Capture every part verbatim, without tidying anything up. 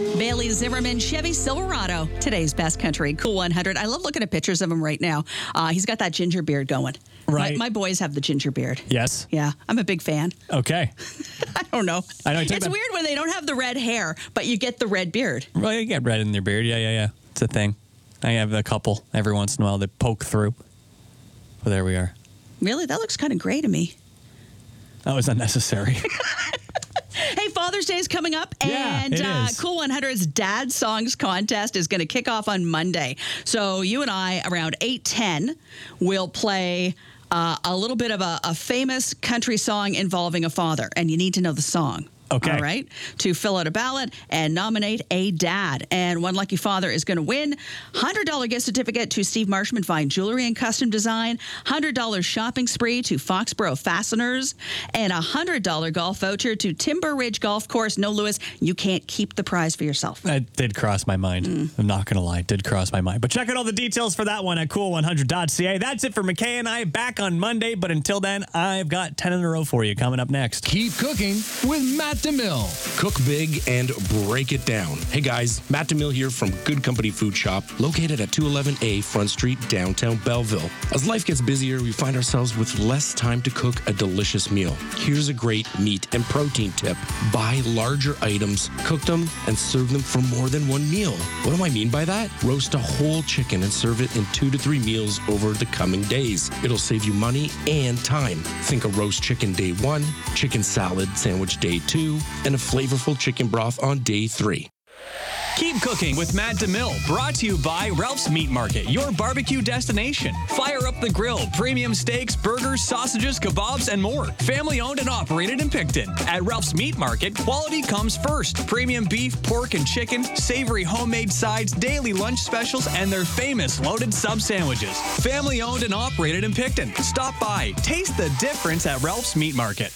Bailey Zimmerman, Chevy Silverado, today's best country. Cool one hundred. I love looking at pictures of him right now. Uh, he's got that ginger beard going. Right. My, my boys have the ginger beard. Yes. Yeah, I'm a big fan. Okay. I don't know. I know. It's that- weird when they don't have the red hair, but you get the red beard. Well, you get red in their beard. Yeah, yeah, yeah. It's a thing. I have a couple every once in a while that poke through. Well, there we are. Really? That looks kind of gray to me. That was unnecessary. Hey, Father's Day is coming up, Yeah, and it uh, is. Cool one hundred's Dad Songs Contest is going to kick off on Monday. So you and I, around eight ten, will play uh, a little bit of a, a famous country song involving a father, and you need to know the song. Okay. All right. To fill out a ballot and nominate a dad. And one lucky father is going to win one hundred dollars gift certificate to Steve Marshman Fine Jewelry and Custom Design, one hundred dollars shopping spree to Foxborough Fasteners, and a one hundred dollars golf voucher to Timber Ridge Golf Course. No, Lewis, you can't keep the prize for yourself. That did cross my mind. Mm. I'm not going to lie. It did cross my mind. But check out all the details for that one at cool one hundred dot c a. That's it for McKay and I. Back on Monday. But until then, I've got ten in a row for you coming up next. Keep cooking with Matt DeMille. Cook big and break it down. Hey guys, Matt DeMille here from Good Company Food Shop, located at two eleven A Front Street, downtown Belleville. As life gets busier, we find ourselves with less time to cook a delicious meal. Here's a great meat and protein tip. Buy larger items, cook them, and serve them for more than one meal. What do I mean by that? Roast a whole chicken and serve it in two to three meals over the coming days. It'll save you money and time. Think a roast chicken day one, chicken salad sandwich day two, and a flavorful chicken broth on day three. Keep cooking with Matt DeMille, brought to you by Ralph's Meat Market, your barbecue destination. Fire up the grill, premium steaks, burgers, sausages, kebabs, and more. Family owned and operated in Picton. At Ralph's Meat Market, quality comes first. Premium beef, pork, and chicken, savory homemade sides, daily lunch specials, and their famous loaded sub sandwiches. Family owned and operated in Picton. Stop by, taste the difference at Ralph's Meat Market.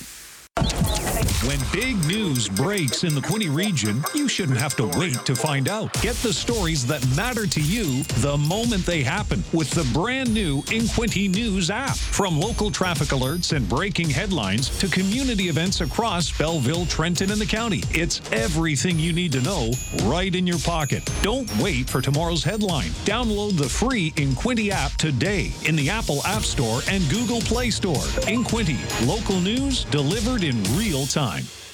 When big news breaks in the Quinte region, you shouldn't have to wait to find out. Get the stories that matter to you the moment they happen with the brand new InQuinte News app. From local traffic alerts and breaking headlines to community events across Belleville, Trenton, and the county. It's everything you need to know right in your pocket. Don't wait for tomorrow's headline. Download the free InQuinte app today in the Apple App Store and Google Play Store. InQuinte, local news delivered in real time.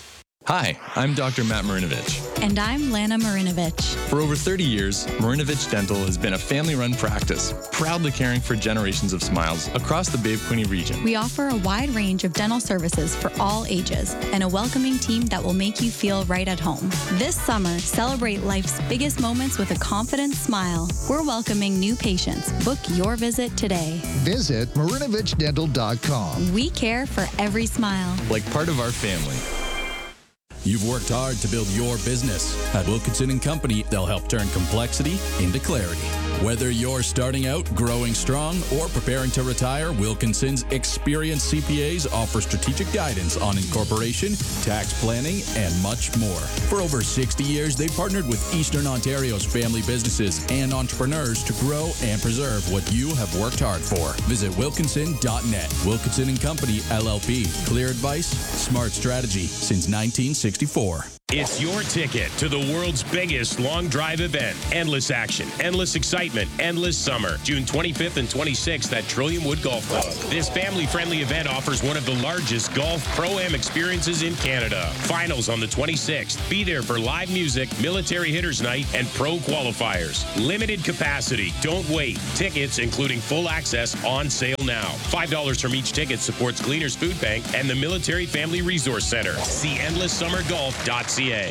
Hi, I'm Doctor Matt Marinovich. And I'm Lana Marinovich. For over thirty years, Marinovich Dental has been a family-run practice, proudly caring for generations of smiles across the Bay of Quinte region. We offer a wide range of dental services for all ages and a welcoming team that will make you feel right at home. This summer, celebrate life's biggest moments with a confident smile. We're welcoming new patients. Book your visit today. Visit marinovich dental dot com. We care for every smile. Like part of our family. You've worked hard to build your business. At Wilkinson and Company, they'll help turn complexity into clarity. Whether you're starting out, growing strong, or preparing to retire, Wilkinson's experienced C P As offer strategic guidance on incorporation, tax planning, and much more. For over sixty years, they've partnered with Eastern Ontario's family businesses and entrepreneurs to grow and preserve what you have worked hard for. Visit wilkinson dot net. Wilkinson and Company, L L P. Clear advice, smart strategy since nineteen sixty-four. It's your ticket to the world's biggest long drive event. Endless action, endless excitement, endless summer. June twenty-fifth and twenty-sixth at Trillium Wood Golf Club. This family-friendly event offers one of the largest golf pro-am experiences in Canada. Finals on the twenty-sixth. Be there for live music, military hitters night, and pro qualifiers. Limited capacity. Don't wait. Tickets, including full access, on sale now. five dollars from each ticket supports Gleaners Food Bank and the Military Family Resource Center. See endless summer golf dot c a.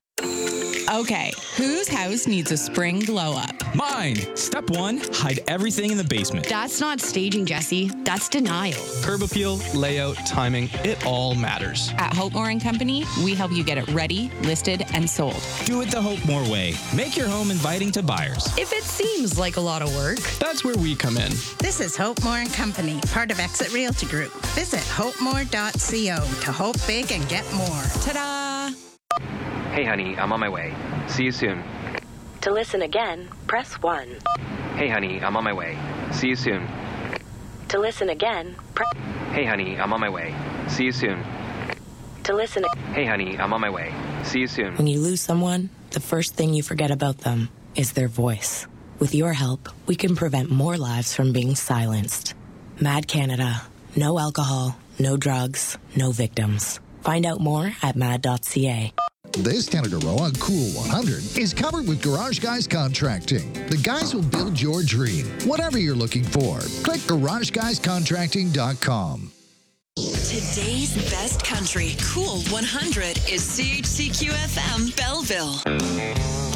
Okay, whose house needs a spring glow up? Mine. Step one, hide everything in the basement. That's not staging, Jesse. That's denial. Curb appeal, layout, timing, it all matters. At Hope Moore and Company, we help you get it ready, listed, and sold. Do it the Hope Moore way. Make your home inviting to buyers. If it seems like a lot of work, that's where we come in. This is Hope Moore and Company, part of Exit Realty Group. Visit hope moore dot co to hope big and get more. Ta-da! Hey, honey, I'm on my way. See you soon. To listen again, press one. Hey, honey, I'm on my way. See you soon. To listen again, press... Hey, honey, I'm on my way. See you soon. To listen... Hey, honey, I'm on my way. See you soon. When you lose someone, the first thing you forget about them is their voice. With your help, we can prevent more lives from being silenced. Mad Canada. No alcohol, no drugs, no victims. Find out more at mad dot c a. This Canada Row on Cool one hundred is covered with Garage Guys Contracting. The guys will build your dream, whatever you're looking for. Click garage guys contracting dot com. Today's best country, Cool one hundred, is C H C Q F M Belleville.